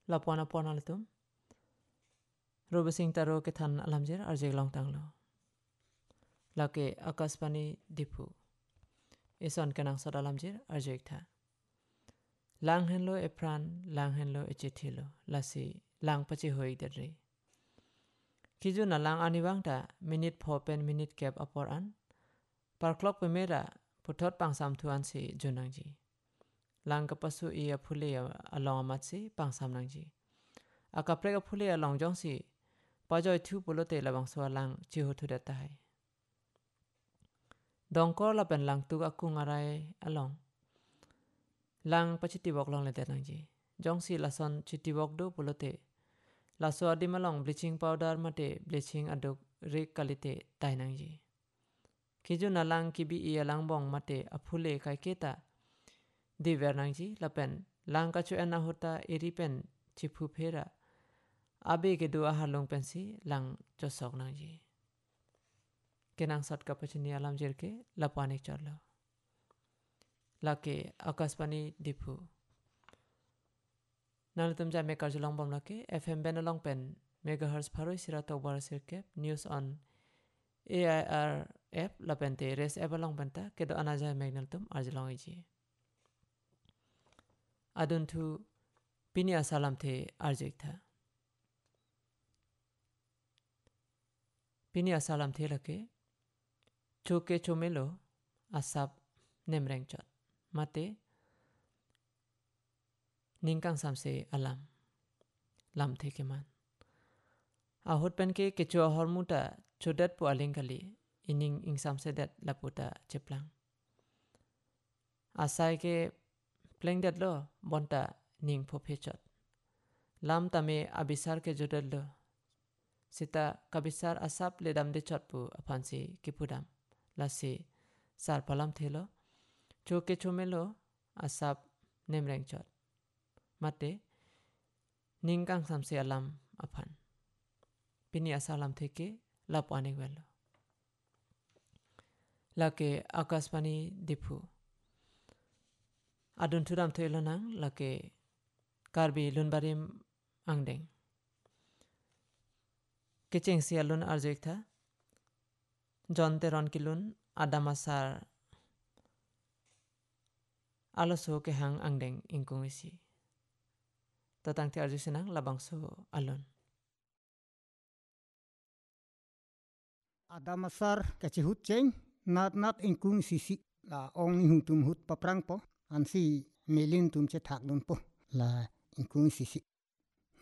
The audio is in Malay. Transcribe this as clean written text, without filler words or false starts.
lapon alatum robesing taro ke than alamjir arjek long tanglo lake akasbani dipu ison kenang sod alamjir arjek tha lang henlo epran lang henlo echithilo lasi lang pachi hoi derre kiju na lang aniwang ta minute phopen minute cap apor an par clock pe mera puthot pangsam thuan si junangji lang ka pasu I phule along amat si pangsam nangji akapre ka phule along jong si pajoi thu pulote labang so lang chi hu thu deta hai dongkor la pen lang tu akung arai along lang pachiti bok long le nangji jong si lason chiti bok do pulote laso adi malong bleaching powder mate bleaching aduk rik kalite tai nangji kiju na lang kibi I alang bong mate aphule kai keta di ver nangji lapen lang ka chu ena hota eri pen chipu phera abe ke do ahalong pensi lang chosok nangji kenang sat ka pachini alam jirke lapani charlo lake akasbani dipu nalatum ja me karjulong bom lake fm benalong pen megahertz pharoi sira tokbar sirke news on AIR app lapente res app along banta kedo anaja magnaltum arjulong iji adun thu pini asalam the arjek tha pini asalam the lake choke chomelo asap nemreng chot mate ningkang samse alam lam the keman ahut pen ke kecho hormuta chodat pu aling kali ining ing samse dat laputa cheplang asai ke pleng dat lo bonta ning pho phechot lam tame abisar ke jodat lo sita kabisar asap le dam de chot pu aphansi kipudam lasi sar palam thelo choke chomelo asap nemreng chot mate ningkang samse alam aphan pini asalam theke lapane welo lake akasbani dipu adun thuram thelo nang lake karbi lunbarim angdeng kecheng sialun arjek tha jonte ron kilun adamasar aloso ke hang angdeng ingkung isi tatang ti arjek senang labangso alon Adamasar kachihut cheng nat ingkung sisi la ong hung tum hut paprang po ansi melin tum che thak dun po la ingkung sisi